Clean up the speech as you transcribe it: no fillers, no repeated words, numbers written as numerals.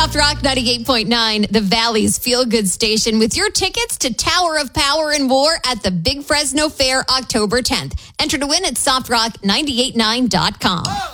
Soft Rock 98.9, the Valley's feel-good station, with your tickets to Tower of Power and War at the Big Fresno Fair October 10th. Enter to win at softrock989.com.